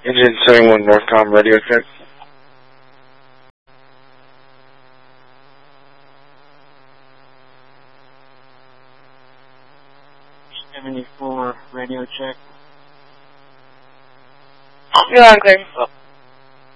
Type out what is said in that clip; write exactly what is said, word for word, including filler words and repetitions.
Engine seventy-one Northcom radio check. seventy-four radio check. You're on clear.